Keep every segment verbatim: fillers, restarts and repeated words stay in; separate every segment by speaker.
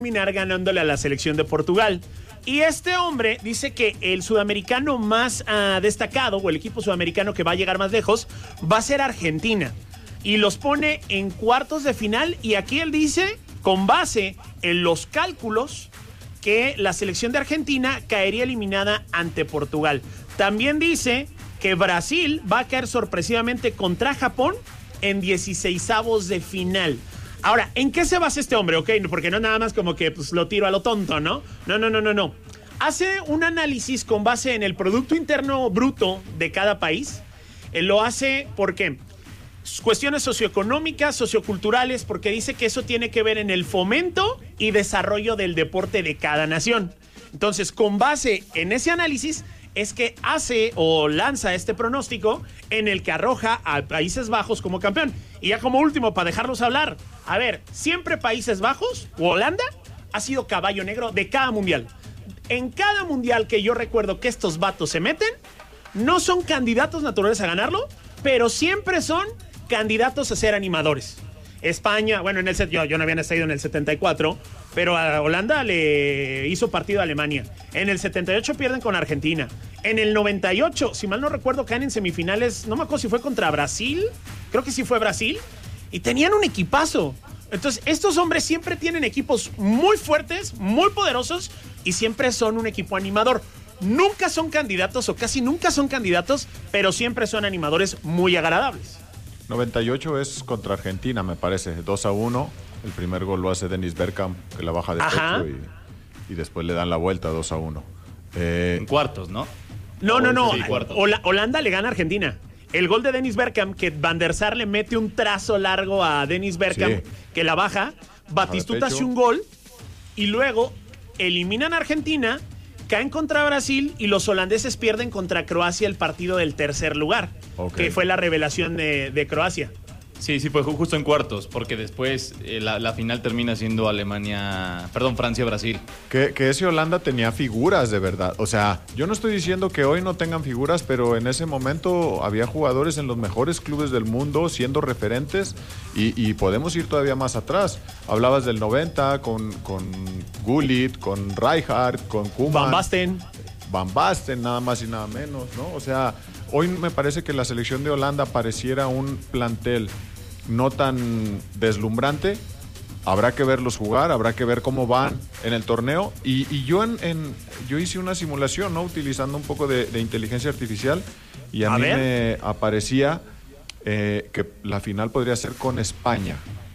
Speaker 1: terminar ganándole a la selección de Portugal. Y este hombre dice que el sudamericano más uh, destacado, o el equipo sudamericano que va a llegar más lejos, va a ser Argentina. Y los pone en cuartos de final. Y aquí él dice, con base en los cálculos, que la selección de Argentina caería eliminada ante Portugal. También dice que Brasil va a caer sorpresivamente contra Japón en dieciseisavos de final. Ahora, ¿en qué se basa este hombre? Ok, porque no nada más como que pues, lo tiro a lo tonto, ¿no? No, no, no, no, no. Hace un análisis con base en el Producto Interno Bruto de cada país. Él lo hace, ¿por qué? Cuestiones socioeconómicas, socioculturales, porque dice que eso tiene que ver en el fomento y desarrollo del deporte de cada nación. Entonces, con base en ese análisis, es que hace o lanza este pronóstico en el que arroja a Países Bajos como campeón. Y ya como último, para dejarlos hablar, a ver, siempre Países Bajos o Holanda ha sido caballo negro de cada mundial. En cada mundial que yo recuerdo que estos vatos se meten, no son candidatos naturales a ganarlo, pero siempre son candidatos a ser animadores. España, bueno, en el set, yo, yo no había nacido en el setenta y cuatro, pero a Holanda le hizo partido a Alemania. En el setenta y ocho pierden con Argentina. En el noventa y ocho, si mal no recuerdo, caen en semifinales, no me acuerdo si fue contra Brasil, creo que sí fue Brasil, y tenían un equipazo. Entonces, estos hombres siempre tienen equipos muy fuertes, muy poderosos, y siempre son un equipo animador. Nunca son candidatos, o casi nunca son candidatos, pero siempre son animadores muy agradables.
Speaker 2: noventa y ocho es contra Argentina, me parece, dos a uno. El primer gol lo hace Dennis Bergkamp, que la baja de pecho y, y después le dan la vuelta dos a uno.
Speaker 3: Eh, en cuartos, ¿no?
Speaker 1: No, no, no. Sí, Hol- Holanda le gana a Argentina. El gol de Dennis Bergkamp, que Van der Sar le mete un trazo largo a Dennis Bergkamp, sí, que la baja. Batistuta hace un gol y luego eliminan a Argentina, caen contra Brasil y los holandeses pierden contra Croacia el partido del tercer lugar, okay, que fue la revelación de, de Croacia.
Speaker 3: Sí, sí, fue justo en cuartos, porque después eh, la, la final termina siendo Alemania, perdón, Francia-Brasil.
Speaker 2: Que, que ese Holanda tenía figuras de verdad. O sea, yo no estoy diciendo que hoy no tengan figuras, pero en ese momento había jugadores en los mejores clubes del mundo siendo referentes y, y podemos ir todavía más atrás. Hablabas del noventa con, con Gullit, con Rijkaard, con Koeman.
Speaker 1: Van Basten.
Speaker 2: Van Basten, nada más y nada menos, ¿no? O sea, hoy me parece que la selección de Holanda pareciera un plantel no tan deslumbrante. Habrá que verlos jugar, habrá que ver cómo van en el torneo. Y, y yo en, en yo hice una simulación, ¿no? Utilizando un poco de, de inteligencia artificial. Y a, a mí ver. me aparecía eh, que la final podría ser con España.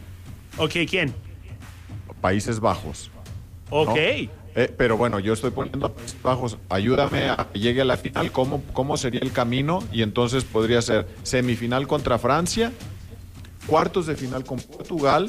Speaker 1: Ok, ¿quién?
Speaker 2: Países Bajos.
Speaker 1: Ok.
Speaker 2: ¿no? Eh, pero bueno, yo estoy poniendo Países Bajos. Ayúdame a que llegue a la final. ¿Cómo, cómo sería el camino? Y entonces podría ser semifinal contra Francia, cuartos de final con Portugal,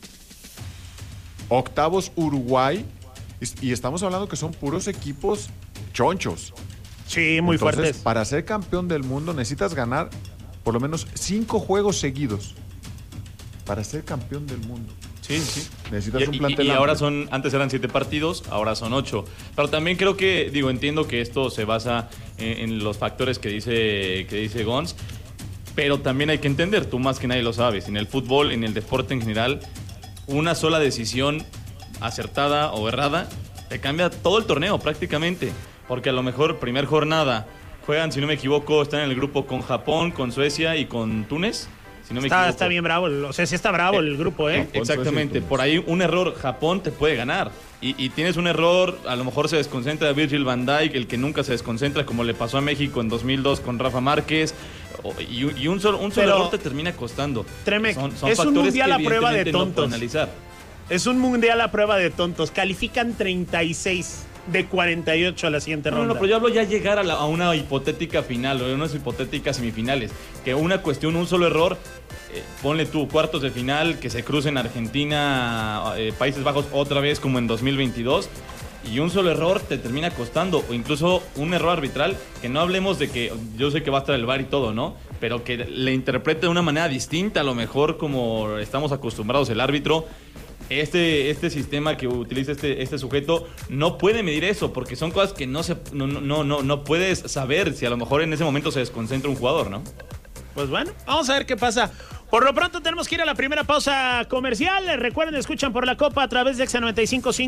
Speaker 2: octavos Uruguay, y estamos hablando que son puros equipos chonchos.
Speaker 1: Sí, muy
Speaker 2: Entonces,
Speaker 1: fuertes.
Speaker 2: Para ser campeón del mundo necesitas ganar por lo menos cinco juegos seguidos para ser campeón del mundo.
Speaker 3: Sí, sí.
Speaker 2: Necesitas
Speaker 3: y,
Speaker 2: un plantel
Speaker 3: y, y ahora son, antes eran siete partidos, ahora son ocho. Pero también creo que, digo, entiendo que esto se basa en, en los factores que dice, que dice Gons. Pero también hay que entender, tú más que nadie lo sabes, en el fútbol, en el deporte en general, una sola decisión acertada o errada te cambia todo el torneo prácticamente. Porque a lo mejor primer jornada juegan, si no me equivoco, están en el grupo con Japón, con Suecia y con Túnez. Si no me
Speaker 1: está,
Speaker 3: equivoco.
Speaker 1: está bien bravo, o sea, sí está bravo el grupo, ¿eh?
Speaker 3: Exactamente, por ahí un error, Japón te puede ganar. Y, y tienes un error, a lo mejor se desconcentra Virgil van Dijk, el que nunca se desconcentra, como le pasó a México en dos mil dos con Rafa Márquez. Y, y un solo, un solo error te termina costando.
Speaker 1: Tremec, son, son es un mundial a prueba de tontos. No es un mundial a prueba de tontos. Califican treinta y seis de cuarenta y ocho a la siguiente
Speaker 3: no,
Speaker 1: ronda.
Speaker 3: No, pero yo hablo ya llegar a, la, a una hipotética final, o unas hipotéticas semifinales. Que una cuestión, un solo error, eh, ponle tú, cuartos de final, que se crucen Argentina, eh, Países Bajos otra vez como en dos mil veintidós. Y un solo error te termina costando, o incluso un error arbitral, que no hablemos de que, yo sé que va a estar el V A R y todo, ¿no? Pero que le interprete de una manera distinta, a lo mejor como estamos acostumbrados el árbitro. Este, este sistema que utiliza este, este sujeto no puede medir eso, porque son cosas que no, se, no, no, no, no puedes saber si a lo mejor en ese momento se desconcentra un jugador, ¿no?
Speaker 1: Pues bueno, vamos a ver qué pasa. Por lo pronto tenemos que ir a la primera pausa comercial. Recuerden, escuchan por la Copa a través de Exa noventa y cinco punto cinco.